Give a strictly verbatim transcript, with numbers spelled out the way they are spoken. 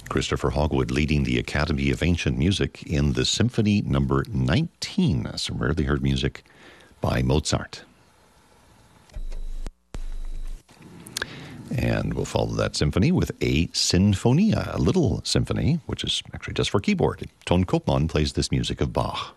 Christopher Hogwood leading the Academy of Ancient Music in the Symphony Number nineteen, some rarely heard music by Mozart. And we'll follow that symphony with a sinfonia, a little symphony, which is actually just for keyboard. Ton Koopman plays this music of Bach.